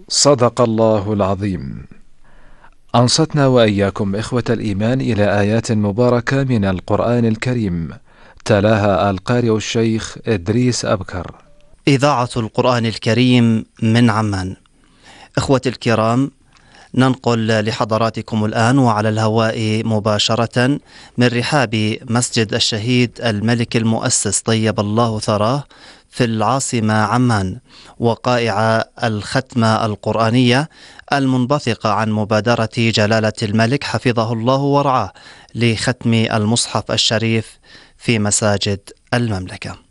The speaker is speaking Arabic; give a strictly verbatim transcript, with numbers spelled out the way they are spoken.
صدق الله العظيم. أنصتنا وإياكم إخوة الإيمان إلى آيات مباركة من القرآن الكريم، تلاها القارئ الشيخ إدريس أبكر. إذاعة القرآن الكريم من عمان. إخوة الكرام، ننقل لحضراتكم الآن وعلى الهواء مباشرة من رحاب مسجد الشهيد الملك المؤسس طيب الله ثراه في العاصمة عمان، وقائع الختمة القرآنية المنبثقة عن مبادرة جلالة الملك حفظه الله ورعاه لختم المصحف الشريف في مساجد المملكة.